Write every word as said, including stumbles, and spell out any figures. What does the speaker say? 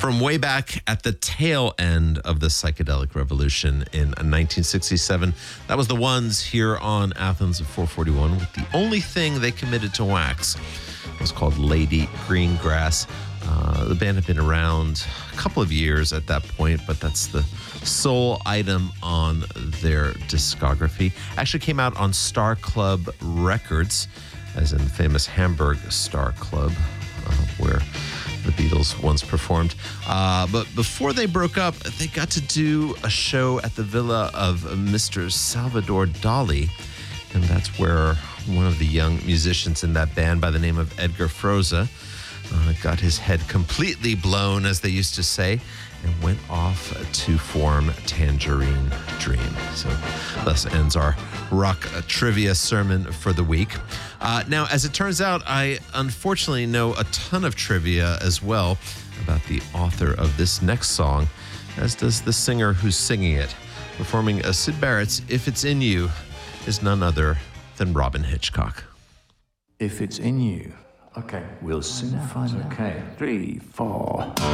From way back at the tail end of the psychedelic revolution in nineteen sixty-seven, that was the Ones here on Athens at four forty-one with the only thing they committed to wax. It was called Lady Greengrass. Uh, the band had been around a couple of years at that point, but that's the sole item on their discography. Actually came out on Star Club Records, as in the famous Hamburg Star Club, uh, where the Beatles once performed. Uh, but before they broke up, they got to do a show at the villa of Mister Salvador Dali, and that's where one of the young musicians in that band by the name of Edgar Froese uh, got his head completely blown, as they used to say, and went off to form Tangerine Dream. So thus ends our rock trivia sermon for the week. Uh, now, as it turns out, I unfortunately know a ton of trivia as well about the author of this next song, as does the singer who's singing it. Performing uh, Syd Barrett's If It's In You is none other than Robyn Hitchcock. If it's in you. Okay, we'll soon find out. Okay, three, four.